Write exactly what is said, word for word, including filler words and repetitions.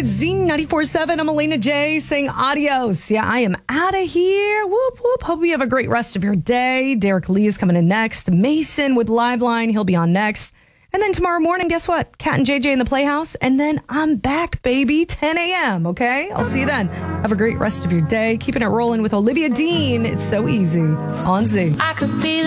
It's Z ninety-four point seven. I'm Elena J saying adios. Yeah, I am out of here. Whoop, whoop. Hope you have a great rest of your day. Derek Lee is coming in next. Mason with Liveline. He'll be on next. And then tomorrow morning, guess what? Kat and J J in the Playhouse. And then I'm back, baby, ten a.m., okay? I'll see you then. Have a great rest of your day. Keeping it rolling with Olivia Dean. It's so easy on Z. I could be